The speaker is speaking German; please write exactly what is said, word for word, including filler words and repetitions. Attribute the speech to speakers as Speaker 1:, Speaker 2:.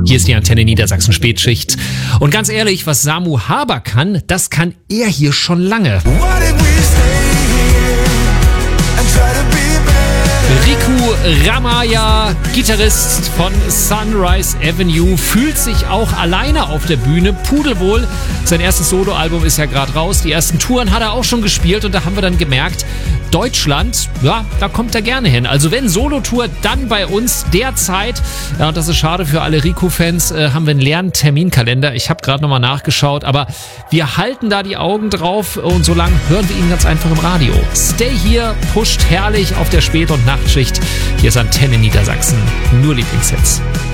Speaker 1: Hier ist die Antenne Niedersachsen Spätschicht. Und ganz ehrlich, was Samu Haber kann, das kann er hier schon lange. Riku Ramaya, Gitarrist von Sunrise Avenue, fühlt sich auch alleine auf der Bühne pudelwohl. Sein erstes Soloalbum ist ja gerade raus. Die ersten Touren hat er auch schon gespielt und da haben wir dann gemerkt, Deutschland, ja, da kommt er gerne hin. Also wenn Solotour, dann bei uns derzeit. Ja, und das ist schade für alle Riku-Fans, äh, haben wir einen leeren Terminkalender. Ich habe gerade nochmal nachgeschaut, aber wir halten da die Augen drauf und so lange hören wir ihn ganz einfach im Radio. Stay hier, pusht herrlich auf der Spät- und Nachtschicht. Hier ist Antenne Niedersachsen, nur Lieblingshits.